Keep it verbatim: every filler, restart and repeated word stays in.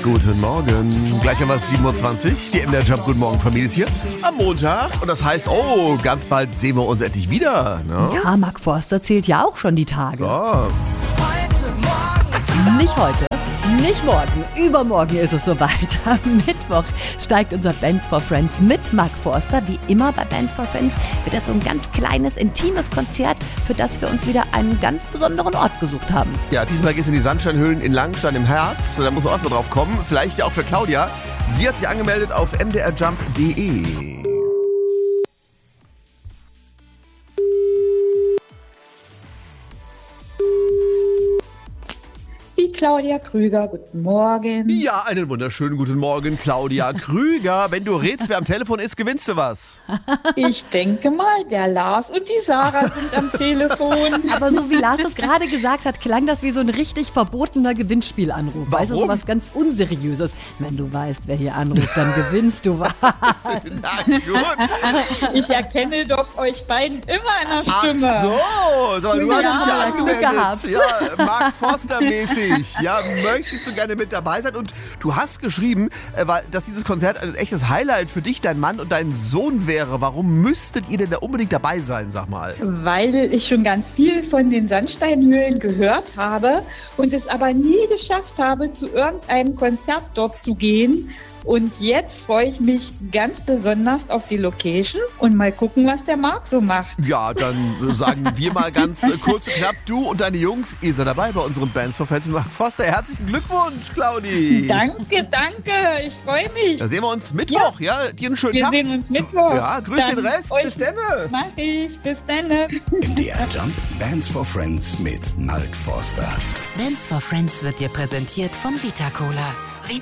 Guten Morgen. Gleich haben wir es sieben Uhr zwanzig. Die M D R Jump Guten Morgen Familie ist hier am Montag. Und das heißt, oh, ganz bald sehen wir uns endlich wieder. Ne? Ja, Mark Forster zählt ja auch schon die Tage. Ja. Nicht heute, nicht morgen, übermorgen ist es soweit. Am Mittwoch steigt unser Bands for Friends mit Mark Forster. Wie immer bei Bands for Friends wird das so ein ganz kleines, intimes Konzert, für das wir uns wieder einen ganz besonderen Ort gesucht haben. Ja, diesmal geht es in die Sandsteinhöhlen in Langenstein im Harz. Da muss man auch mal drauf kommen. Vielleicht ja auch für Claudia. Sie hat sich angemeldet auf m d r jump punkt d e. Claudia Krüger, guten Morgen. Ja, einen wunderschönen guten Morgen, Claudia Krüger. Wenn du rätst, wer am Telefon ist, gewinnst du was. Ich denke mal, der Lars und die Sarah sind am Telefon. Aber so wie Lars das gerade gesagt hat, klang das wie so ein richtig verbotener Gewinnspielanruf. Weißt du, so was ganz Unseriöses. Wenn du weißt, wer hier anruft, dann gewinnst du was. Na gut. Ich erkenne doch euch beiden immer in der Stimme. Ach so, so du Ja, hast dich ja Glück angemeldet. gehabt. Ja, Mark Forster mäßig. Ja, möchtest du gerne mit dabei sein? Und du hast geschrieben, äh, weil, dass dieses Konzert ein echtes Highlight für dich, dein Mann und deinen Sohn wäre. Warum müsstet ihr denn da unbedingt dabei sein, sag mal? Weil ich schon ganz viel von den Sandsteinhöhlen gehört habe und es aber nie geschafft habe, zu irgendeinem Konzert dort zu gehen. Und jetzt freue ich mich ganz besonders auf die Location und mal gucken, was der Marc so macht. Ja, dann sagen wir mal ganz äh, kurz und knapp, du und deine Jungs, ihr seid dabei bei unseren Bands for Friends mit Mark Forster. Herzlichen Glückwunsch, Claudi. Danke, danke, ich freue mich. Da sehen wir uns Mittwoch, ja? ja? Dir einen schönen Wir Tag. sehen uns Mittwoch. Ja, grüß Dann den Rest. euch- Bis dann. Mach ich, bis dann. M D R Jump Bands for Friends mit Mark Forster. Bands for Friends wird dir präsentiert von Vita Cola.